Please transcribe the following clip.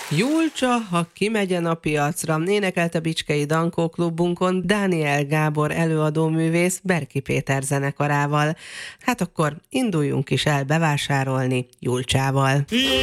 Julcsa, ha kimegyen a piacra, énekelte Bicskei Dankó klubunkon Dániel Gábor előadóművész Berki Péter zenekarával. Hát akkor induljunk is el bevásárolni Julcsával.